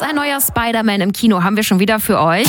ist ein neuer Spider-Man im Kino, haben wir schon wieder für euch.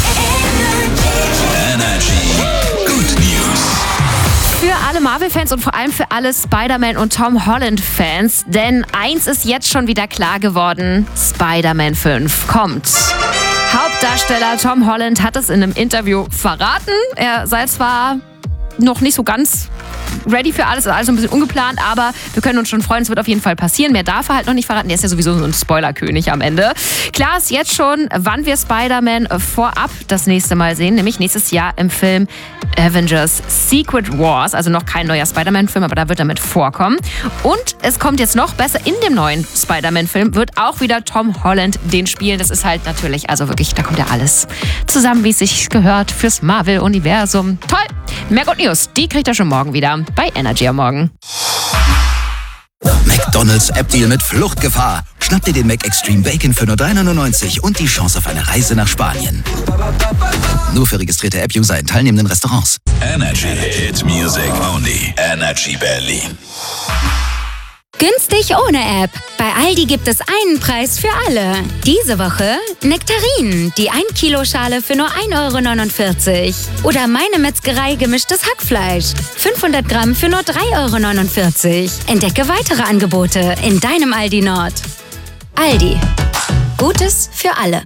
Energy. Good News. Für alle Marvel-Fans und vor allem für alle Spider-Man und Tom Holland-Fans. Denn eins ist jetzt schon wieder klar geworden: Spider-Man 5 kommt. Hauptdarsteller Tom Holland hat es in einem Interview verraten. Er sei zwar noch nicht so ganz ready für alles, ist alles ein bisschen ungeplant, aber wir können uns schon freuen, es wird auf jeden Fall passieren. Mehr darf er halt noch nicht verraten, der ist ja sowieso so ein Spoilerkönig am Ende. Klar ist jetzt schon, wann wir Spider-Man vorab das nächste Mal sehen, nämlich nächstes Jahr im Film Avengers Secret Wars, also noch kein neuer Spider-Man-Film, aber da wird er mit vorkommen. Und es kommt jetzt noch besser, in dem neuen Spider-Man-Film wird auch wieder Tom Holland den spielen. Das ist halt natürlich, also wirklich, da kommt ja alles zusammen, wie es sich gehört fürs Marvel-Universum. Toll! Mehr Good News, die kriegt ihr schon morgen wieder bei Energy am Morgen. McDonald's App-Deal mit Fluchtgefahr. Schnapp dir den Mac Extreme Bacon für nur $3,99 und die Chance auf eine Reise nach Spanien. Nur für registrierte App-User in teilnehmenden Restaurants. Energy Hit Music Only. Energy Berlin. Günstig ohne App. Bei Aldi gibt es einen Preis für alle. Diese Woche Nektarinen, die 1 Kilo Schale für nur 1,49 €. Oder Meine Metzgerei gemischtes Hackfleisch, 500 Gramm für nur 3,49 €. Entdecke weitere Angebote in deinem Aldi Nord. Aldi. Gutes für alle.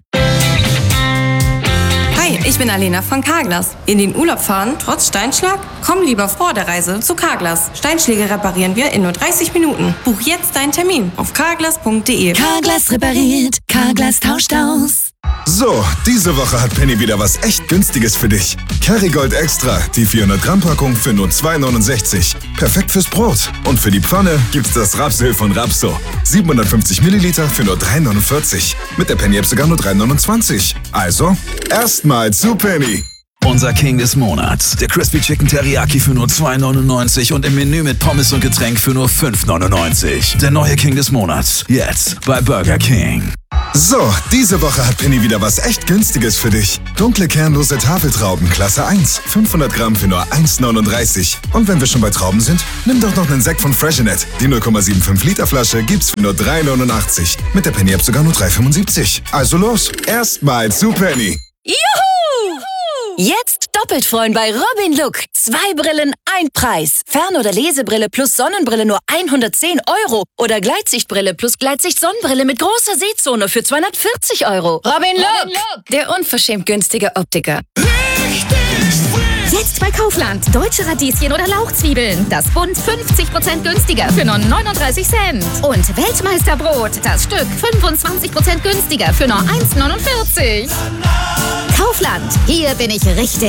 Hi, ich bin Alena von Carglass. In den Urlaub fahren, trotz Steinschlag? Komm lieber vor der Reise zu Carglass. Steinschläge reparieren wir in nur 30 Minuten. Buch jetzt deinen Termin auf carglass.de. Carglass repariert, Carglass tauscht aus. So, diese Woche hat Penny wieder was echt Günstiges für dich. Kerrygold Extra, die 400-Gramm-Packung für nur $2,69. Perfekt fürs Brot. Und für die Pfanne gibt's das Rapsöl von Rapso. 750 Milliliter für nur $3,49. Mit der Penny-App sogar nur $3,29. Also, erstmal zu Penny. Unser King des Monats. Der Crispy Chicken Teriyaki für nur $2,99 und im Menü mit Pommes und Getränk für nur $5,99. Der neue King des Monats. Jetzt bei Burger King. So, diese Woche hat Penny wieder was echt Günstiges für dich. Dunkle kernlose Tafeltrauben, Klasse 1. 500 Gramm für nur $1,39. Und wenn wir schon bei Trauben sind, nimm doch noch einen Sekt von Freshenet. Die 0,75 Liter Flasche gibt's für nur $3,89. Mit der Penny-App sogar nur $3,75. Also los, erstmal zu Penny. Juhu! Jetzt doppelt freuen bei Robin Look. 2 Brillen, ein Preis. Fern- oder Lesebrille plus Sonnenbrille nur 110 €. Oder Gleitsichtbrille plus Gleitsicht-Sonnenbrille mit großer Sehzone für 240 €. Robin Look, der unverschämt günstige Optiker. Jetzt bei Kaufland. Deutsche Radieschen oder Lauchzwiebeln. Das Bund 50% günstiger für nur 39 Cent. Und Weltmeisterbrot. Das Stück 25% günstiger für nur 1,49. Kaufland. Hier bin ich richtig.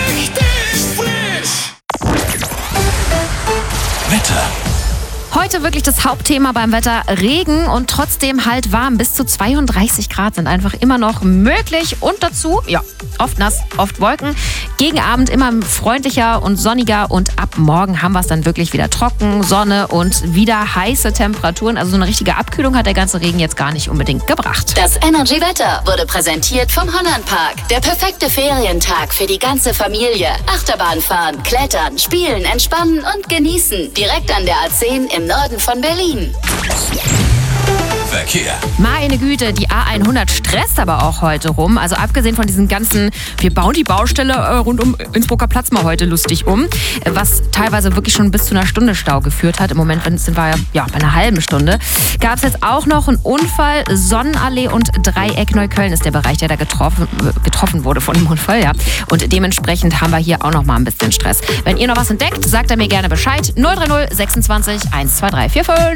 Wetter. Heute wirklich das Hauptthema beim Wetter: Regen und trotzdem halt warm. Bis zu 32 Grad sind einfach immer noch möglich. Und dazu, ja, oft nass, oft Wolken. Gegen Abend immer freundlicher und sonniger. Und ab morgen haben wir es dann wirklich wieder trocken, Sonne und wieder heiße Temperaturen. Also so eine richtige Abkühlung hat der ganze Regen jetzt gar nicht unbedingt gebracht. Das Energy Wetter wurde präsentiert vom Hollandpark. Der perfekte Ferientag für die ganze Familie. Achterbahn fahren, klettern, spielen, entspannen und genießen. Direkt an der A10 im Norden von Berlin. Verkehr. Meine Güte, die A100 stresst aber auch heute rum. Also abgesehen von diesen ganzen, wir bauen die Baustelle rund um Innsbrucker Platz mal heute lustig um, was teilweise wirklich schon bis zu einer Stunde Stau geführt hat. Im Moment sind wir ja bei einer halben Stunde. Gab es jetzt auch noch einen Unfall. Sonnenallee und Dreieck Neukölln ist der Bereich, der da getroffen wurde von dem Unfall. Ja. Und dementsprechend haben wir hier auch noch mal ein bisschen Stress. Wenn ihr noch was entdeckt, sagt er mir gerne Bescheid. 030 26 12345.